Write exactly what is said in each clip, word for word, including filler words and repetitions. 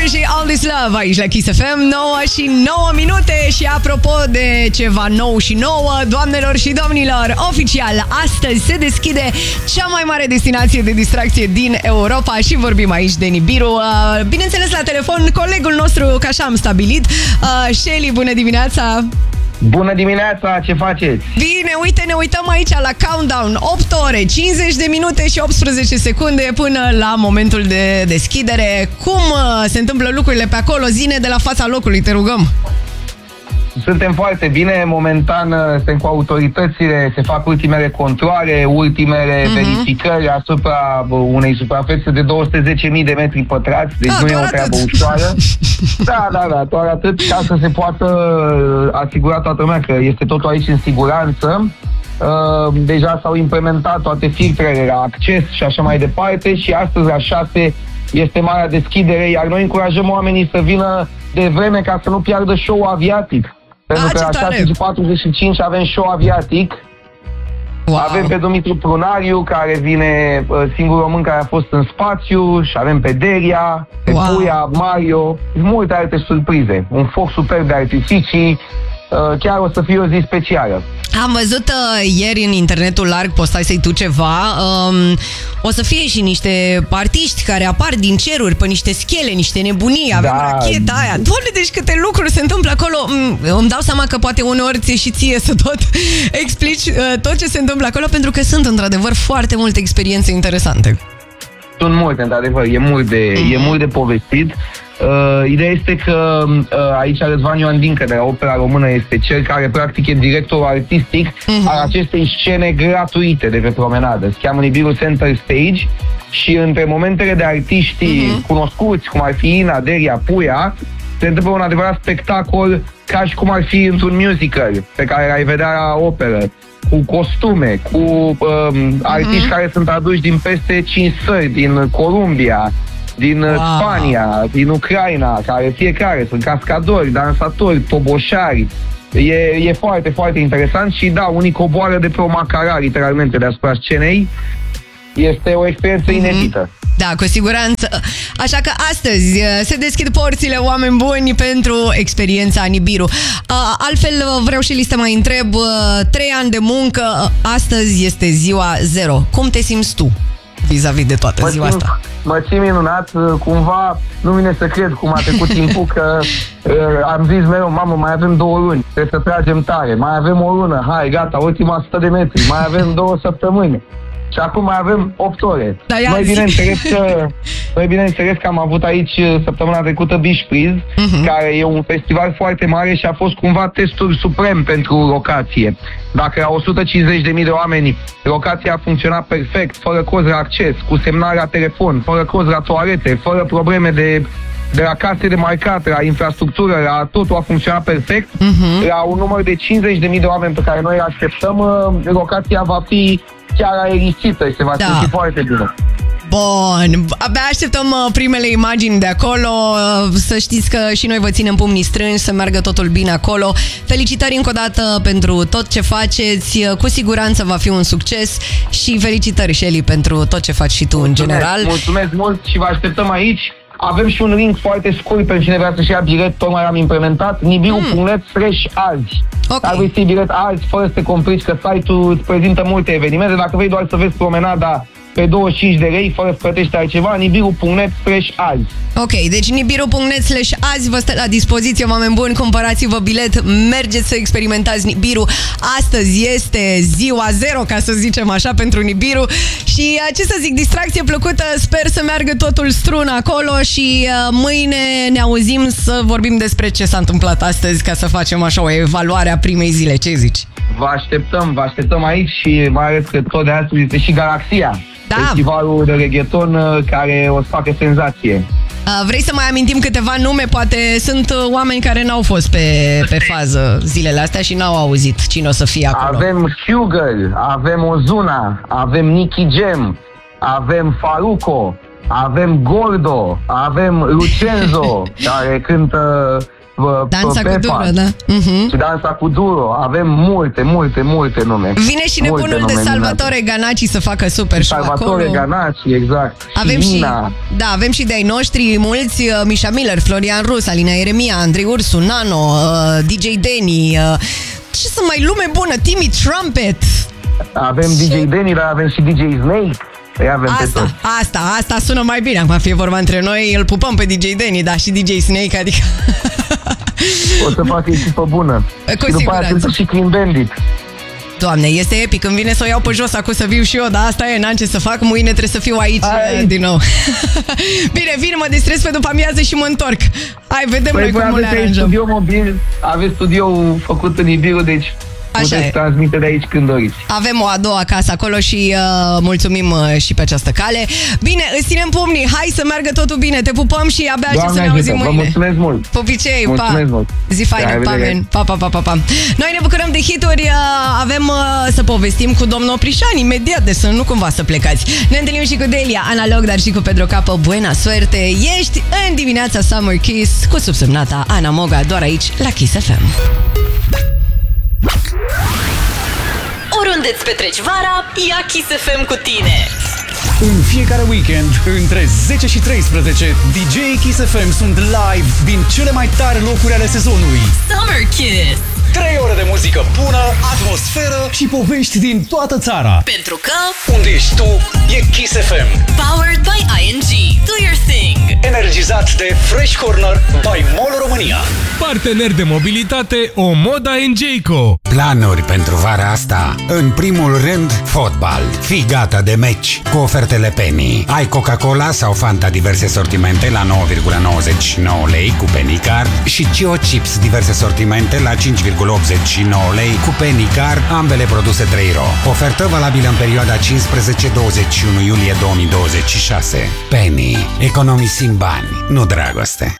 și All This Love aici la Kiss F M, nouă și nouă minute. Și apropo de ceva nou și nouă, doamnelor și domnilor, oficial, astăzi se deschide cea mai mare destinație de distracție din Europa și vorbim aici de Nibiru. Bineînțeles, la telefon, colegul nostru, că așa am stabilit, Shelly, bună dimineața! Bună dimineața, ce faceți? Bine, uite, ne uităm aici la countdown, opt ore, cincizeci de minute și optsprezece secunde până la momentul de deschidere. Cum se întâmplă lucrurile pe acolo? Zine de la fața locului, te rugăm. Suntem foarte bine, momentan suntem cu autoritățile, se fac ultimele controale, ultimele mm-hmm. verificări asupra unei suprafețe de două sute zece mii de metri pătrați, deci A, nu e o treabă atât. ușoară. Da, da, da, doar atât, ca să se poată asigura toată lumea că este totul aici în siguranță. Deja s-au implementat toate filtrele la acces și așa mai departe și astăzi la șase este marea deschidere, iar noi încurajăm oamenii să vină de vreme ca să nu piardă show-ul aviatic. Pentru A, că la șase și patruzeci și cinci avem show aviatic. Wow. Avem pe Dumitru Prunariu, care vine singurul român care a fost în spațiu, și avem pe Deria, pe wow. Puia, Mario, multe alte surprize. Un foc superb de artificii, chiar o să fie o zi specială. Am văzut uh, ieri în internetul larg, postai tu ceva, um, o să fie și niște artiști care apar din ceruri pe niște schele, niște nebunii, avem da. racheta aia. Doamne, deci câte lucruri se întâmplă acolo. Mm, îmi dau seama că poate uneori ți-e și ție să tot explici uh, tot ce se întâmplă acolo, pentru că sunt într-adevăr foarte multe experiențe interesante. Sunt multe, într-adevăr, e mult de, mm-hmm. e mult de povestit. Uh, ideea este că uh, aici Răzvan Ioan Dincă de la Opera Română este cel care practic e directorul artistic uh-huh. al acestei scene gratuite de pe promenadă. Se cheamă Nibiru Center Stage și între momentele de artiști uh-huh. cunoscuți, cum ar fi Ina, Deria, Puia, se întâmplă un adevărat spectacol ca și cum ar fi într-un musical pe care l-ai vedea la operă, cu costume, cu um, artiști uh-huh. care sunt aduși din peste cinci țări, din Columbia, din wow. Spania, din Ucraina, care fiecare sunt cascadori, dansatori, toboșari. E, e foarte, foarte interesant și da, unii coboară de pe o macara, literalmente, deasupra scenei. Este o experiență mm-hmm. inedită. Da, cu siguranță. Așa că astăzi se deschid porțile, oameni buni, pentru experiența Nibiru. Altfel, vreau și listă mai întreb, trei ani de muncă, astăzi este ziua zero. Cum te simți tu vis-a-vis de toată mă ziua simt, asta? Mă simt minunat, cumva nu vine să cred cum a trecut timpul, că uh, am zis mereu, mamă, mai avem două luni, trebuie să tragem tare, mai avem o lună, hai, gata, ultima sută de metri, mai avem două săptămâni. Și acum mai avem opt ore. Da, noi, bineînțeles că, noi bineînțeles că am avut aici săptămâna trecută Beach Breeze, uh-huh. care e un festival foarte mare și a fost cumva testul suprem pentru locație. Dacă la o sută cincizeci de mii de oameni locația a funcționat perfect, fără cozi la acces, cu semnare la telefon, fără cozi la toalete, fără probleme de, de la case de marcat, la infrastructură, la totul a funcționat perfect, uh-huh. la un număr de cincizeci de mii de oameni pe care noi așteptăm, locația va fi chiar aerisită și se va da. simți foarte bine. Bun, abia așteptăm primele imagini de acolo. Să știți că și noi vă ținem pumnii strânși, să meargă totul bine acolo. Felicitări încă o dată pentru tot ce faceți. Cu siguranță va fi un succes. Și felicitări, Shelly, pentru tot ce faci și tu. Mulțumesc, în general. Mulțumesc mult și vă așteptăm aici. Avem și un link foarte scurt pentru cine vrea să-și ia bilet, tocmai l-am implementat, nibiru punct net slash azi. Okay. Dar vei ții bilet azi, fără să te complici, că site-ul îți prezintă multe evenimente. Dacă vrei doar să vezi promenada pe douăzeci și cinci de lei, fără să plătești altceva, nibiru punct net slash azi. Ok, deci nibiru punct net slash azi vă stă la dispoziție, oameni buni, cumpărați-vă bilet, mergeți să experimentați Nibiru. Astăzi este ziua zero, ca să zicem așa, pentru Nibiru. Și ce să zic, distracție plăcută, sper să meargă totul strun acolo și mâine ne auzim să vorbim despre ce s-a întâmplat astăzi, ca să facem așa o evaluare a primei zile. Ce zici? Vă așteptăm, vă așteptăm aici și mai ales că tot de astăzi este și Galaxia. Da. Festivalul de reggaeton care o să facă senzație. Vrei să mai amintim câteva nume? Poate sunt oameni care n-au fost pe, pe fază zilele astea și n-au auzit cine o să fie acolo. Avem Sugar, avem Ozuna, avem Nicky Jam, avem Faruco, avem Gordo, avem Lucenzo, care cântă Dansa Pepa, cu Duro, da. Uh-huh. și Dansa cu Duro. Avem multe, multe, multe nume. Vine și nebunul de Salvatore Ganaci să facă super show Salvatore acolo. Ganaci, exact. Avem și, Nina. da, avem și de-ai noștri mulți, uh, Mișa Miller, Florian Rus, Alina Eremia, Andrei Ursu, Nano, uh, D J Danny, uh, ce să mai lume bună, Timmy Trumpet. Avem D J Danny, dar avem și D J Snake. Îi avem pe toți. Asta, asta, asta sună mai bine. Acum fie vorba între noi, îl pupăm pe D J Danny, da, și D J Snake, adică... O să facă echipă bună. Cu și după aia sunt și Clean Bandit. Doamne, este epic. Când vine să o iau pe jos acum să viu și eu, dar asta e, n-am ce să fac. Mâine trebuie să fiu aici, aici. din nou. Bine, vin, mă distrez pe după amiază și mă întorc. Hai, vedem păi, noi cum le aranjăm. Studio mobil, aveți studio făcut în Ibiru, deci Așa puteți e. transmite de aici când doriți. Avem o a doua casă acolo și uh, mulțumim uh, și pe această cale. Bine, îți ținem pumnii, hai să meargă totul bine. Te pupăm și abia aștept să ne auzim mâine. Vă mulțumesc mult. Pupicei, mulțumesc pa. Mult. Zi faină, pa, men. Pa, pa, pa, pa, pa. Noi ne bucurăm de hituri, uh, avem uh, să povestim cu domnul Oprișan imediat, de să nu cumva să plecați. Ne întâlnim și cu Delia, Analog, dar și cu Pedro Capă. Buena suerte, ești în dimineața Summer Kiss cu subsemnata Ana Moga, doar aici la Kiss F M. Oriunde îți petreci vara, ia Kiss F M cu tine. În fiecare weekend, între zece și treisprezece, D J Kiss F M sunt live din cele mai tare locuri ale sezonului. Summer Kiss. Trei ore de muzică bună, atmosferă și povești din toată țara. Pentru că unde ești tu, e Kiss F M. Powered by I N G. Do your thing. Energizat de Fresh Corner by Mall România. Partener de mobilitate Omoda N J C O. Planuri pentru vara asta? În primul rând, fotbal. Fii gata de meci cu ofertele Penny. Ai Coca-Cola sau Fanta diverse sortimente la nouă virgulă nouăzeci și nouă lei cu Penny Card și Cio Chips diverse sortimente la cinci virgulă optzeci și nouă lei cu Penny Card, ambele produse trei euro. Ofertă valabilă în perioada cincisprezece douăzeci și unu iulie două mii douăzeci și șase. Penny. Economisim bani, nu dragoste.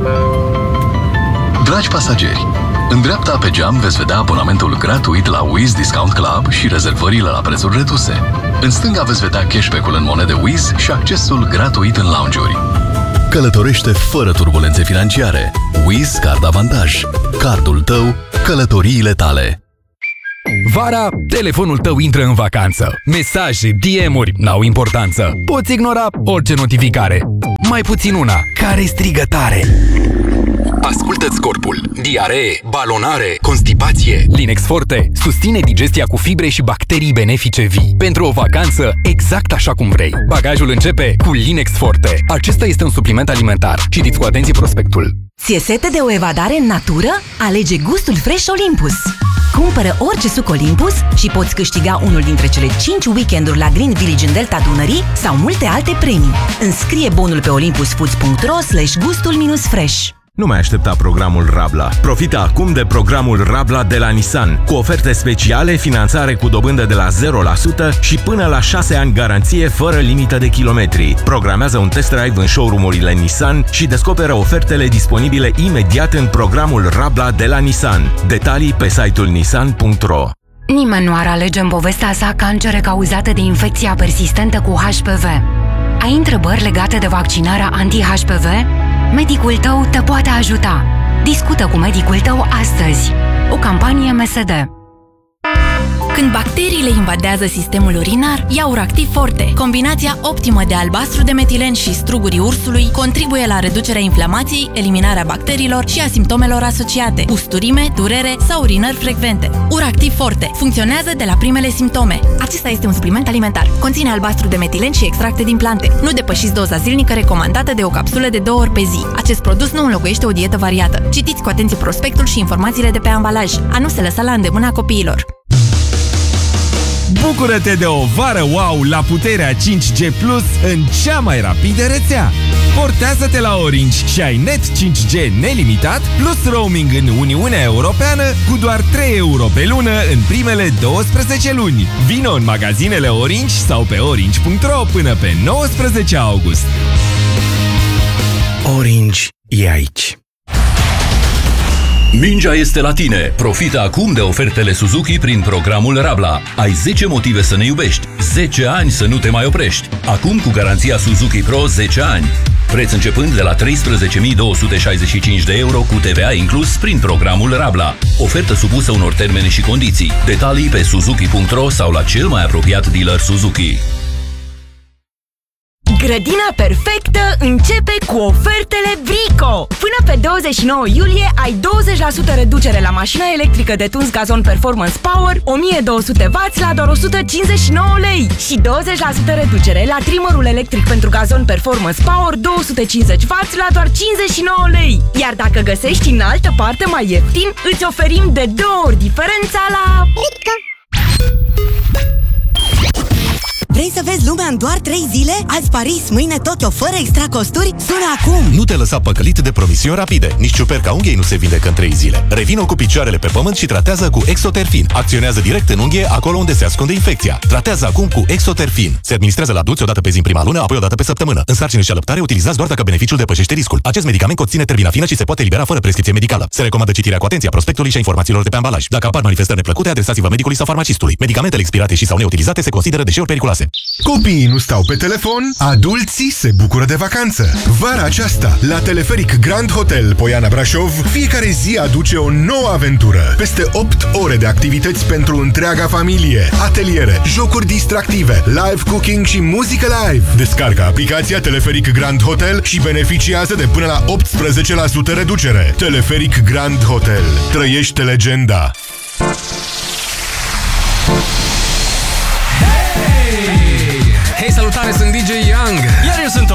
Dragi pasageri, în dreapta pe geam veți vedea abonamentul gratuit la Wizz Discount Club și rezervările la prețuri reduse. În stânga veți vedea cashback-ul în monede Wizz și accesul gratuit în lounge-uri. Călătorește fără turbulențe financiare. Wizz Card Avantaj. Cardul tău, călătoriile tale. Vara, telefonul tău intră în vacanță. Mesaje, D M-uri n-au importanță. Poți ignora orice notificare. Mai puțin una care strigă tare. Ascultă-ți corpul. Diaree, balonare, constipație. Linex Forte susține digestia cu fibre și bacterii benefice vii. Pentru o vacanță exact așa cum vrei. Bagajul începe cu Linex Forte. Acesta este un supliment alimentar. Citiți cu atenție prospectul. Ți-e sete de o evadare în natură? Alege gustul fresh Olympus. Cumpără orice suc Olympus și poți câștiga unul dintre cele cinci weekenduri la Green Village în Delta Dunării sau multe alte premii. Înscrie bonul pe olympusfoods punct ro slash gustul minus fresh. Nu mai aștepta programul Rabla. Profită acum de programul Rabla de la Nissan, cu oferte speciale, finanțare cu dobândă de la zero la sută și până la șase ani garanție fără limită de kilometri. Programează un test drive în showroom-urile Nissan și descoperă ofertele disponibile imediat în programul Rabla de la Nissan. Detalii pe site-ul nissan punct ro. Nimeni nu ar alege în povestea sa cancere cauzate de infecția persistentă cu H P V. Ai întrebări legate de vaccinarea anti-H P V? Medicul tău te poate ajuta. Discută cu medicul tău astăzi. O campanie M S D. Când bacteriile invadează sistemul urinar, ia Uractiv Forte. Combinația optimă de albastru de metilen și strugurii ursului contribuie la reducerea inflamației, eliminarea bacteriilor și a simptomelor asociate: usturime, durere sau urinări frecvente. Uractiv Forte funcționează de la primele simptome. Acesta este un supliment alimentar. Conține albastru de metilen și extracte din plante. Nu depășiți doza zilnică recomandată de o capsulă de două ori pe zi. Acest produs nu înlocuiește o dietă variată. Citiți cu atenție prospectul și informațiile de pe ambalaj. A nu se lăsa la îndemâna copiilor. Bucură-te de o vară wow la puterea cinci G Plus în cea mai rapidă rețea. Portează-te la Orange și ai net cinci G nelimitat plus roaming în Uniunea Europeană cu doar trei euro pe lună în primele douăsprezece luni. Vino în magazinele Orange sau pe orange punct ro până pe nouăsprezece august. Orange e aici. Mingea este la tine! Profită acum de ofertele Suzuki prin programul Rabla. Ai zece motive să ne iubești, zece ani să nu te mai oprești. Acum cu garanția Suzuki Pro zece ani. Preț începând de la treisprezece mii două sute șaizeci și cinci de euro cu T V A inclus prin programul Rabla. Ofertă supusă unor termene și condiții. Detalii pe suzuki punct ro sau la cel mai apropiat dealer Suzuki. Grădina perfectă începe cu ofertele Brico! Până pe douăzeci și nouă iulie ai douăzeci la sută reducere la mașina electrică de tuns Gazon Performance Power o mie două sute watt la doar o sută cincizeci și nouă lei și douăzeci la sută reducere la trimmerul electric pentru Gazon Performance Power două sute cincizeci watt la doar cincizeci și nouă lei. Iar dacă găsești în altă parte mai ieftin, îți oferim de două ori diferența la Brico. Vrei să vezi lumea în doar trei zile? Azi Paris, mâine Tokyo, fără extra costuri? Sună acum! Nu te lăsa păcălit de promisiuni rapide. Nici ciuperca unghiei nu se vindecă în trei zile. Revină cu picioarele pe pământ și tratează cu Exoterfin. Acționează direct în unghie, acolo unde se ascunde infecția. Tratează acum cu Exoterfin. Se administrează la adulți o dată pe zi în prima lună, apoi o dată pe săptămână. În sarcină și alăptare utilizați doar dacă beneficiul depășește riscul. Acest medicament conține terbinafină și se poate elibera fără prescripție medicală. Se recomandă citirea cu atenție a prospectului și a informațiilor de pe ambalaj. Dacă apar manifestări neplăcute, adresați-vă medicului sau farmacistului. Medicamentele expirate și sau neutilizate se consideră deșeuri periculoase. Copiii nu stau pe telefon, adulții se bucură de vacanță. Vara aceasta, la Teleferic Grand Hotel Poiana Brașov, fiecare zi aduce o nouă aventură. Peste opt ore de activități pentru întreaga familie, ateliere, jocuri distractive, live cooking și muzică live. Descarcă aplicația Teleferic Grand Hotel și beneficiază de până la optsprezece la sută reducere. Teleferic Grand Hotel. Trăiește legenda! Hei, salutare, sunt D J Young. Iar eu sunt